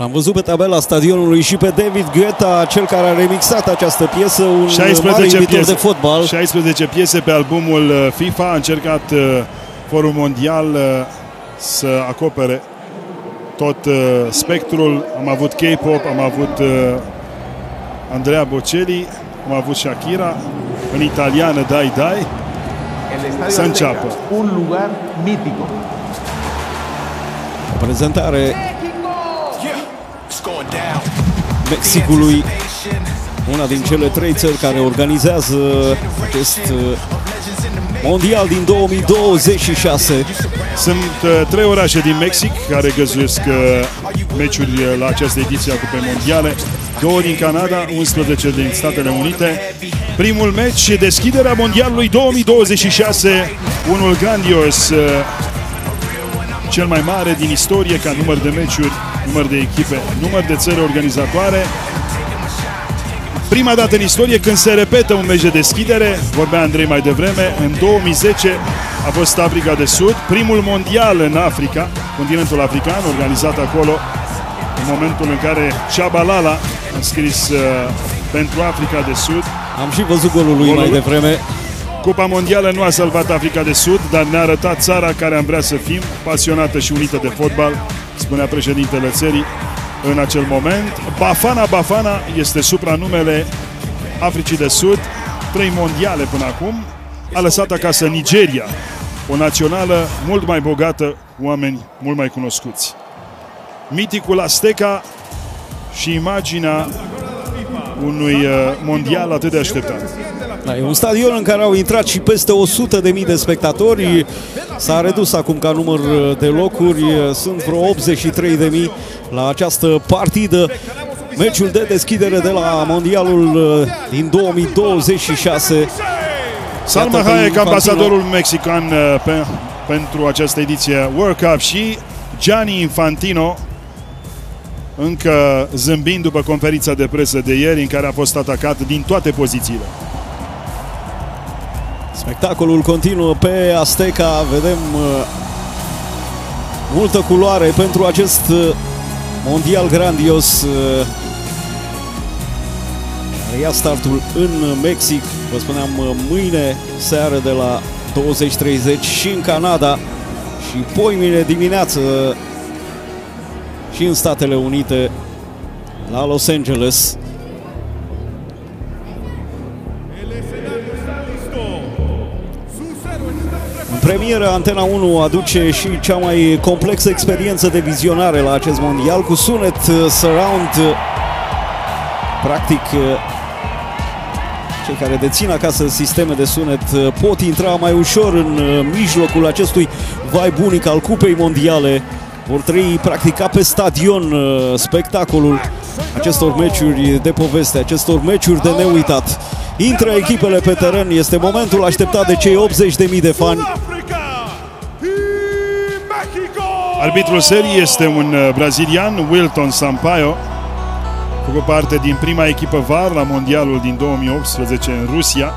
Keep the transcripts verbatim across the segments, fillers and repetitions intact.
L-am văzut pe tabela stadionului și pe David Guetta, cel care a remixat această piesă, un mare iubitor de fotbal. șaisprezece piese pe albumul FIFA. A încercat Forul Mondial să acopere tot spectrul. Am avut K-pop, am avut Andrea Bocelli, am avut Shakira, în italiană Dai Dai. Să înceapă. Un lugar mítico. O prezentare Mexicului, una din cele trei țări care organizează acest mondial din două mii douăzeci și șase. Sunt uh, trei orașe din Mexic care găzduiesc uh, meciuri la această ediție a Cupei Mondiale. Două din Canada, unsprezece din Statele Unite. Primul meci, deschiderea mondialului două mii douăzeci și șase, unul grandios, uh, cel mai mare din istorie ca număr de meciuri, număr de echipe, număr de țări organizatoare. Prima dată în istorie când se repetă un meci de deschidere, vorbea Andrei mai devreme, în două mii zece a fost Africa de Sud, primul mondial în Africa, continentul african, organizat acolo, în momentul în care Shabalala a scris uh, pentru Africa de Sud. Am și văzut golul lui mai devreme. Cupa mondială nu a salvat Africa de Sud, dar ne-a arătat țara care am vrea să fim, pasionată și unită de fotbal, spunea președintele țării în acel moment. Bafana Bafana este supranumele Africii de Sud, trei mondiale până acum. A lăsat acasă Nigeria, o națională mult mai bogată, cu oameni mult mai cunoscuți. Miticul Azteca și imaginea unui mondial atât de așteptat. Da, e un stadion în care au intrat și peste o sută de mii de spectatori. S-a redus acum ca număr de locuri, sunt vreo optzeci și trei de mii la această partidă. Meciul de deschidere de la mondialul din două mii douăzeci și șase. Salma Hayek, ambasadorul mexican pe, pentru această ediție World Cup, și Gianni Infantino, încă zâmbind după conferința de presă de ieri, în care a fost atacat din toate pozițiile. Spectacolul continuă pe Azteca, vedem uh, multă culoare pentru acest uh, mondial grandios. Uh, care ia startul în Mexic, vă spuneam, uh, mâine seară de la douăzeci treizeci și în Canada și poimine dimineață și în Statele Unite, la Los Angeles. Premieră, Antena unu aduce și cea mai complexă experiență de vizionare la acest mondial, cu sunet surround. Practic, cei care dețin acasă sisteme de sunet pot intra mai ușor în mijlocul acestui vibe unic al Cupei Mondiale. Vor trăi practic ca pe stadion spectacolul acestor meciuri de poveste, acestor meciuri de neuitat. Intră echipele pe teren, este momentul așteptat de cei optzeci de mii de fani. Arbitrul serii este un brazilian, Wilton Sampaio, făcut parte din prima echipă V A R la mondialul din două mii optsprezece în Rusia.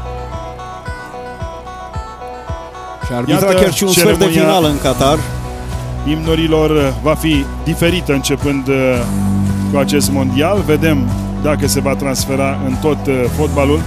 Și arbitra chiar și un sfert de finală în Qatar. Imnurilor va fi diferită începând cu acest mondial. Vedem dacă se va transfera în tot fotbalul.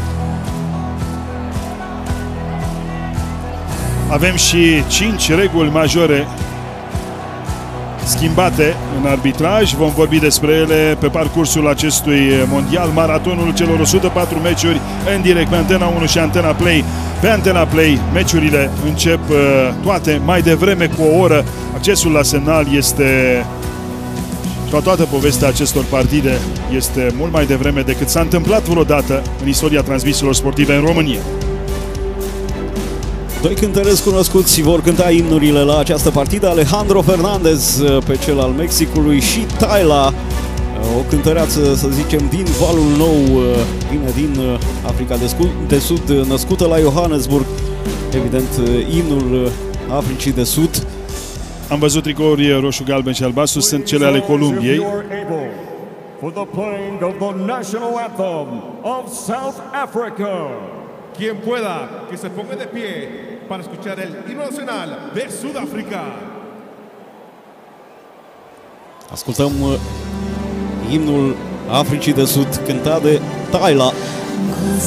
Avem și cinci reguli majore schimbate în arbitraj. Vom vorbi despre ele pe parcursul acestui mondial. Maratonul celor o sută patru meciuri în direct pe Antena unu și Antena Play. Pe Antena Play meciurile încep toate mai devreme cu o oră. Accesul la semnal este, ca toată povestea acestor partide, este mult mai devreme decât s-a întâmplat vreodată în istoria transmisiilor sportive în România. Doi cântăreți cunoscuți vor cânta imnurile la această partidă, Alejandro Fernandez pe cel al Mexicului și Tayla, o cântăreață, să zicem, din Valul Nou, vine din Africa de Sud, născută la Johannesburg, evident imnul Africii de Sud. Am văzut tricouri roșu, galben și albastru, sunt cele ale Columbiei. For the playing of the national anthem of South Africa. Quien pueda que se ponga de pie para escuchar el himno nacional de Sudáfrica. Ascultăm imnul Africii de Sud cântat de Tyla.